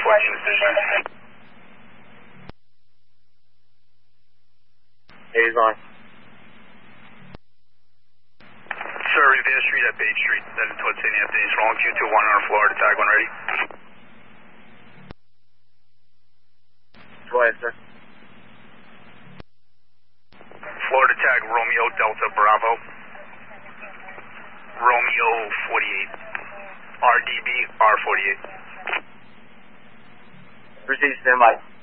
approaching the station. He's on. Sir, Revere Street at Bay Street, heading towards St. Anthony's. Rolling Q21 on Florida, tag 1 ready. Go ahead, sir. Florida tag Romeo Delta Bravo. Romeo 48. RDB R48. Proceed, stand by.